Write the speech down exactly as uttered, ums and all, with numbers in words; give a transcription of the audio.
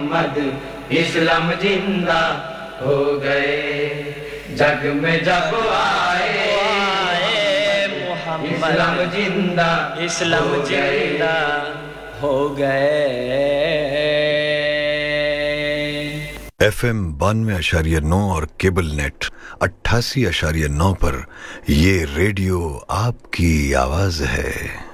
मोहम्मद इस्लाम जिंदा हो गए जग में जब आए मोहम्मद इस्लाम जिंदा इस्लाम जिंदा हो गए। एफएम बानवे अशारिया नौ और केबल नेट अट्ठासी अशारिया नौ पर ये रेडियो आपकी आवाज है।